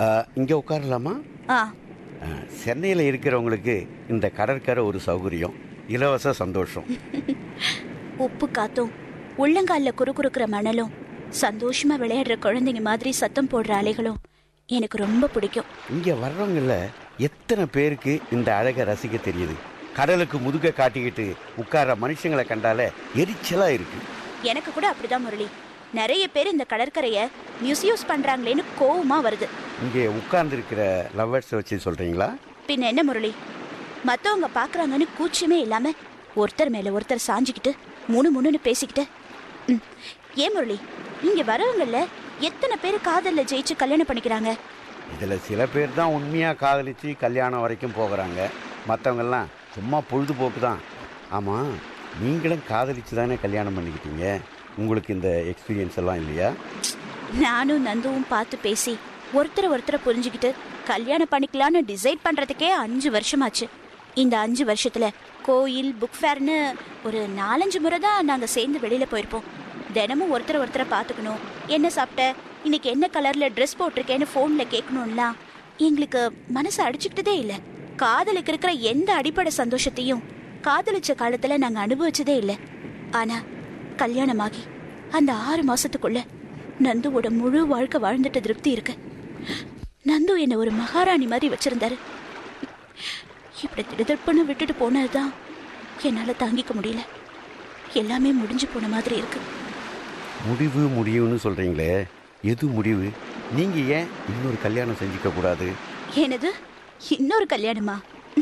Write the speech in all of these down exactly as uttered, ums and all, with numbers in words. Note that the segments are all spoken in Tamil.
இங்கே உட்காரலாமா? ஆ சென்னையில் இருக்கிறவங்களுக்கு இந்த கடற்கரை ஒரு சௌகரியம், இலவச சந்தோஷம். உப்பு காத்தும் உள்ளங்காலில் குறுக்குறுக்கிற மணலும் சந்தோஷமா விளையாடுற குழந்தைங்க மாதிரி சத்தம் போடுற அலைகளும் எனக்கு ரொம்ப பிடிக்கும். இங்கே வர்றவங்கள எத்தனை பேருக்கு இந்த அழகை ரசிக்க தெரியுது? கடலுக்கு முதுக காட்டிக்கிட்டு உட்கார்ற மனுஷங்களை கண்டாலே எரிச்சலா இருக்கு. எனக்கு கூட அப்படிதான் முரளி. நிறைய பேர் இந்த கடற்கரையை மிஸ்யூஸ் பண்றாங்களேன்னு கோவமா வருது. இங்கே உட்கார்ந்து இருக்கிற லவ்வர்ஸ் வச்சு சொல்றீங்களா? பின்ன என்ன முரளி, மத்தவங்க பாக்குறாங்கன்னு கூச்சமே இல்லாம ஒருத்தர் மேல ஒருத்தர் சாஞ்சிக்கிட்டு மூணு மூணுன்னு பேசிக்கிட்டு. ஏன் முரளி, இங்க வரவங்கள எத்தனை பேர் காதல்ல ஜெயிச்சு கல்யாணம் பண்ணிக்கிறாங்க? இதுல சில பேர் தான் உண்மையா காதலிச்சு கல்யாணம் வரைக்கும் போகிறாங்க. மற்றவங்க எல்லாம் சும்மா பொழுதுபோக்கு தான். ஆமா, நீங்களும் காதலிச்சு தானே கல்யாணம் பண்ணிக்கிட்டீங்க. உங்களுக்கு இந்த எக்ஸ்பீரியன்ஸ் எல்லாம் இல்லையா? நானும் நந்துவும் பார்த்து பேசி ஒருத்தரை ஒருத்தரை புரிஞ்சுக்கிட்டு கல்யாணம் பண்ணிக்கலான்னு டிசைட் பண்றதுக்கே அஞ்சு வருஷமாச்சு. இந்த அஞ்சு வருஷத்துல கோயில், புக் ஃபேர்னு ஒரு நாலஞ்சு முறை தான் நாங்க சேர்ந்து வெளியில போயிருப்போம். தினமும் ஒருத்தரை ஒருத்தரை பார்த்துக்கணும், என்ன சாப்பிட்ட, இன்னைக்கு என்ன கலர்ல ட்ரெஸ் போட்டிருக்கேன்னு போன்ல கேட்கணும்லாம் எங்களுக்கு மனசு அடிச்சுக்கிட்டதே இல்லை. காதலுக்கு இருக்கிற எந்த அடிப்படை சந்தோஷத்தையும் காதலிச்ச காலத்துல நாங்க அனுபவிச்சதே இல்லை. ஆனா கல்யாணமாகி அந்த ஆறு மாசத்துக்குள்ள நந்துவோட முழு வாழ்க்கை வாழ்ந்துட்ட திருப்தி இருக்கு. நந்து என்ன ஒரு மகாராணி மாதிரி வச்சிருந்தாரு. இப்படி திடுதிப்புன்னு விட்டுட்டு போனதுதான் என்னால தாங்கிக்க முடியல. எல்லாமே முடிஞ்சு போன மாதிரி இருக்கு. முடிவு முடியும்னு சொல்றீங்களே, எது முடிவு? நீங்க ஏன் இன்னொரு கல்யாணம் செஞ்சுக்க கூடாது? என்னது, இன்னொரு கல்யாணமா?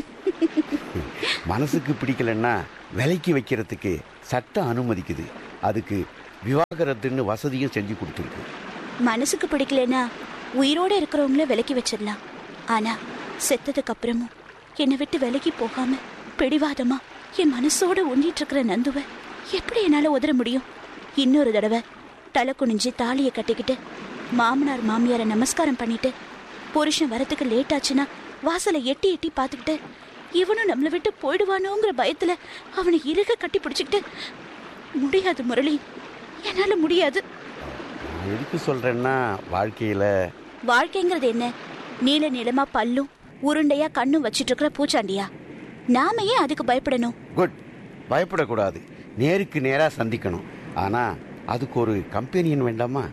மனசுக்கு பிடிக்கலன்னா விலைக்கு வைக்கிறதுக்கு சட்டம் அனுமதிக்குது. அதுக்கு விவாகரத்துன்னு வசதியும் செஞ்சு கொடுத்துருக்கு. மனசுக்கு பிடிக்கலன்னா உயிரோட இருக்கிறவங்கள விலக்கி வச்சிடலாம். ஆனா செத்ததுக்கு அப்புறமும் என்னை விட்டு விலகி போகாம பிடிவாதமா என் மனசோட ஒன்றிட்டு இருக்கிற நந்துவை எப்படி என்னால உதற முடியும்? இன்னொரு தடவை தலை குனிஞ்சு தாலியை கட்டிக்கிட்டு மாமனார் மாமியாரை நமஸ்காரம் பண்ணிட்டு புருஷன் வரத்துக்கு லேட் ஆச்சுன்னா வாசலை எட்டி எட்டி பார்த்துக்கிட்டு இவனும் நம்மளை விட்டு போயிடுவானோங்கிற பயத்துல அவனை இறுக கட்டி பிடிச்சிக்கிட்டு முடியாது முரளி, என்னால முடியாது. எதுக்கு சொல்றேன்னா, வாழ்க்கையில வாழ்க்கைங்கிறது என்ன? நீல நீளமா பல்லும் உருண்டையா கண்ணும் வச்சிட்டு இருக்கிற பூச்சாண்டியா? நாம ஏன் அதுக்கு பயப்படணும்? குட், பயப்படக்கூடாது. நேருக்கு நேரா சந்திக்கணும். ஆனா அதுக்கு ஒரு கம்பெனியன் வேண்டாமா?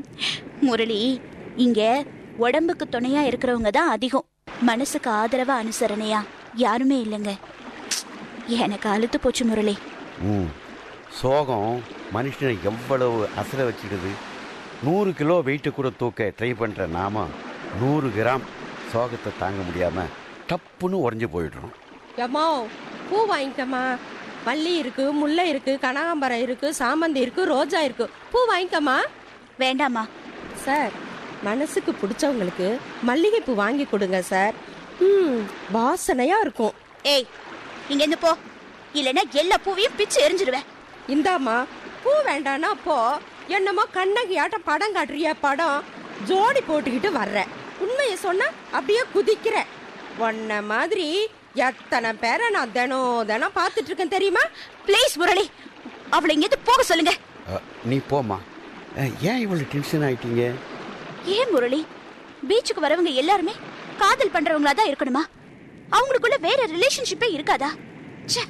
முரளி, இங்க உடம்புக்கு துணையா இருக்கிறவங்க தான் அதிகம். மனசுக்கு ஆதரவா அனுசரணையா யாருமே இல்லைங்க. எனக்கு அழுத்து போச்சு முரளி. ம் சோகம் மனுஷனை எவ்வளவு அசர வச்சிடுது. நூறு கிலோ வெயிட்டு கூட தூக்க ட்ரை பண்ணுற நாம நூறு கிராம் சோகத்தை தாங்க முடியாம டப்புன்னு உடஞ்சி போயிடுறோம். ஏம்மா, பூ வாங்கிக்கம்மா. மல்லி இருக்கு, முல்லை இருக்கு, கனகாம்பரம் இருக்கு, சாமந்தி இருக்கு, ரோஜா இருக்கு. பூ வாங்கிக்கம்மா. வேண்டாமா சார், மனசுக்கு பிடிச்சவங்களுக்கு மல்லிகை பூ வாங்கி கொடுங்க சார். ம் வாசனையா இருக்கும். ஏய், இங்க இருந்து போ, இல்லைன்னா எல்லா பூவையும் பிச்சு எரிஞ்சிடுவேன். இந்தாம்மா, பூ வேண்டானா போ. என்னமோ கண்ணகி ஆட்டம் படம் காட்டுறிய படம் ஜோடி போட்டுக்கிட்டு வர்ற. உண்மையை சொன்னா அப்படியே குதிக்கிற. உன்ன மாதிரி எத்தனை பேரை நான் தினம் தினம் பார்த்துட்டு இருக்கேன் தெரியுமா? ப்ளீஸ் முரளி, அவளை இங்கிருந்து போக சொல்லுங்க. நீ போமா. ஏன் இவ்வளவு டென்ஷன் ஆயிட்டீங்க? ஏன் முரளி, பீச்சுக்கு வரவங்க எல்லாருமே காதல் பண்றவங்களா தான் இருக்கணுமா? அவங்களுக்குள்ள வேற ரிலேஷன்ஷிப்பே இருக்காதா? ச்சே,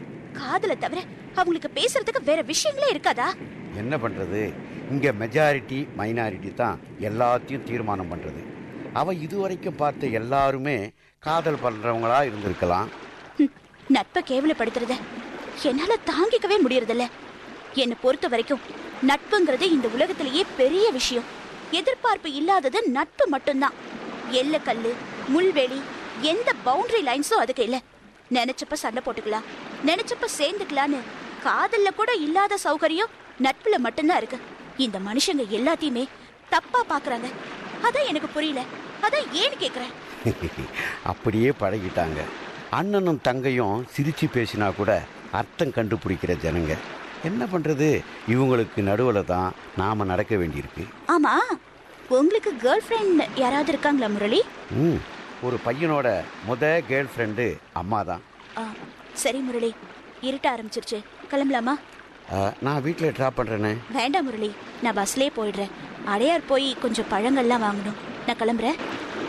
காதலை தவிர அவங்களுக்கு பேசுறதுக்கு வேற விஷயங்களே இருக்காதா? என்ன பண்றது, இங்க மெஜாரிட்டி மைனாரிட்டி தான் எல்லாத்தையும் தீர்மானம் பண்றது. அவ இதுவரைக்கும் பார்த்த எல்லாருமே காதல் பண்றவங்களா இருந்திருக்கலாம். நட்பை கேவலப்படுத்துறத என்னால தாங்கிக்கவே முடியறதில்ல. என்னை பொறுத்த வரைக்கும் நட்புங்கிறது இந்த உலகத்திலேயே பெரிய விஷயம். எதிர்பார்ப்பு இல்லாதது நட்பு மட்டும்தான். எல்லக்கல்லு, முள்வேலி, எந்த பவுண்டரி லைன்ஸும் அதுக்கு இல்ல. நினைச்சப்ப சண்டை போட்டுக்கலாம், நினைச்சப்ப சேர்ந்துக்கலான்னு காதல்ல கூட இல்லாத சௌகரியம் நட்புல மட்டும்தான் இருக்கு. இந்த மனுஷங்க எல்லாத்தையுமே தப்பா பாக்குறாங்க. அதான் எனக்கு புரியல. அதான் ஏன்னு கேக்குறேன். அப்படியே பழகிட்டாங்க. அண்ணனும் தங்கையும் சிரிச்சு பேசினா கூட அர்த்தம் கண்டுபிடிக்கிற ஜனங்க. என்ன பண்றது, இவங்களுக்கு நடுவுல தான் நாம நடக்க வேண்டியிருக்கு. ஆமா, உங்களுக்கு கேர்ள் ஃப்ரெண்ட் யாராவது இருக்காங்களா முரளி? ம் ஒரு பையனோட முத கேர்ள் ஃப்ரெண்டு அம்மா தான். சரி முரளி, இருட்ட ஆரம்பிச்சிருச்சு, கிளம்பலாமா? நான் வீட்டில் ட்ராப் பண்ணுறேனே. வேண்டாம் முரளி, நான் பஸ்லேயே போயிடுறேன். அடையார் போய் கொஞ்சம் பழங்கள்லாம் வாங்கணும். நான் கிளம்புறேன்.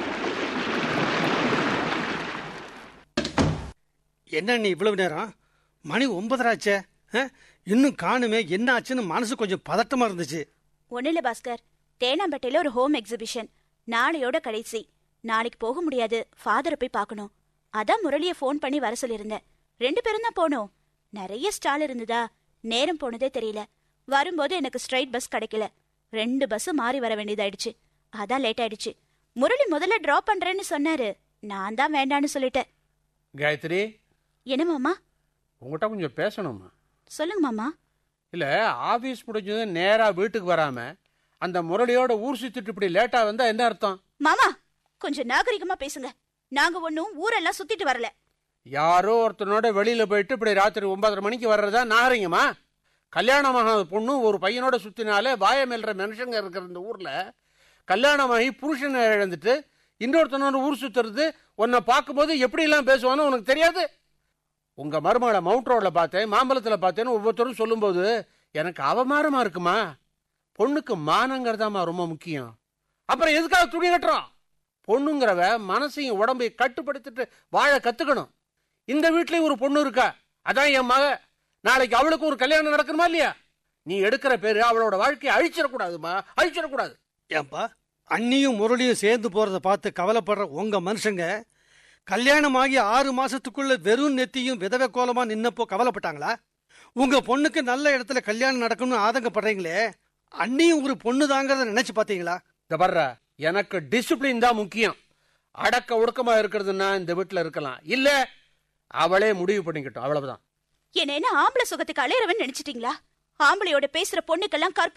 என்ன நீ இவ்வளவு நேரம்? மணி ஒன்பதராச்சே, இன்னும் காணுமே, என்ன ஆச்சுன்னு மனசு கொஞ்சம் பதட்டமா இருந்துச்சு. ஒன்னும் இல்ல பாஸ்கர், தேனாம்பேட்டையில ஒரு ஹோம் எக்ஸிபிஷன் நாளையோட கடைசி. நாளைக்கு போக முடியாது, ஃபாதரை போய் பார்க்கணும். அதான் முரளிய ஃபோன் பண்ணி வர சொல்லியிருந்தேன். ரெண்டு பேரும் தான் போனோம். நிறைய ஸ்டால் இருந்ததா, நேரம் போனதே தெரியல. வரும்போது எனக்கு ஸ்ட்ரைட் பஸ் கிடைக்கல, ரெண்டு பஸ் மாறி வர வேண்டியதாயிடுச்சு. அதான் லேட் ஆயிடுச்சு. முரளி முதல்ல டிராப் பண்றேன்னு சொன்னாரு, நான் தான் வேண்டான்னு சொல்லிட்டேன். காயத்ரி, என்ன மாமா? உங்ககிட்ட கொஞ்சம் பேசணுமா? சொல்லுங்க மாமா. இல்ல, ஆபீஸ் முடிஞ்சது நேரா வீட்டுக்கு வராம அந்த முரளியோட ஊர் சுத்திட்டு இப்படி லேட்டா வந்தா என்ன அர்த்தம்? மாமா கொஞ்சம் நாகரிகமா பேசுங்க. நாங்க ஒன்னும் ஊரெல்லாம் சுத்திட்டு வரல. யாரோ ஒருத்தனோட வெளியில போயிட்டு இப்படி ராத்திரி ஒன்பதரை மணிக்கு வர்றதா நாகரிகமா? கல்யாணமாக பொண்ணு ஒரு பையனோட சுத்தினாலே வாய மேல்ற மனுஷங்க இருக்கிற இந்த ஊர்ல கல்யாணமாகி புருஷனை இழந்துட்டு இன்னொருத்தனோட ஊர் சுத்துறது உன்னை பார்க்கும்போது எப்படி எல்லாம் பேசுவான்னு உனக்கு தெரியாது? உங்க மருமகளை மவுண்ட் ரோட்ல பார்த்தேன், மாம்பழத்துல பார்த்தேன்னு ஒவ்வொருத்தரும் சொல்லும்போது எனக்கு அவமானமா இருக்குமா? பொண்ணுக்கு மானங்கிறதாமா ரொம்ப முக்கியம். அப்புறம் எதுக்காக துணி கட்டுறோம்? பொண்ணுங்கிறவ மனசையும் உடம்பையும் கட்டுப்படுத்திட்டு வாழ கத்துக்கணும். இந்த வீட்லயும் ஒரு பொண்ணு இருக்கா, அதான் என் மக. நாளைக்கு அவளுக்கு ஒரு கல்யாணம் நடக்கணுமா இல்லையா? நீ எடுக்கிற பேரு அவளோட வாழ்க்கையை அழிச்சிடக்கூடாதுமா, அழிச்சிடக்கூடாது. ஏன்பா, அண்ணியும் முரளியும் சேர்ந்து போறத பார்த்து கவலைப்படுற உங்க மனுஷங்க கல்யாணமாகி ஆறு மாசத்துக்குள்ள வெறும் நெத்தியும் விதவை கோலமா நின்னப்போ கவலைப்பட்டாங்களா? உங்க பொண்ணுக்கு நல்ல இடத்துல கல்யாணம் நடக்கணும்னு ஆதங்கப்படுறீங்களே, அண்ணியும் ஒரு பொண்ணு தாங்கிறத நினைச்சு பாத்தீங்களா? இந்த பர்ற, எனக்கு டிசிப்ளின் தான் முக்கியம். அடக்க ஒடுக்கமா இருக்கிறதுன்னா இந்த வீட்டுல இருக்கலாம், இல்ல அவளே முடிவு பண்ணிக்கிட்டோம், அவ்வளவுதான். என்ன ஆம்பளை சுகத்துக்கு அலையறவன் நினைச்சிட்டீங்களா? ஆம்பளையோட பேசுற பொண்ணுக்கெல்லாம் கற்பு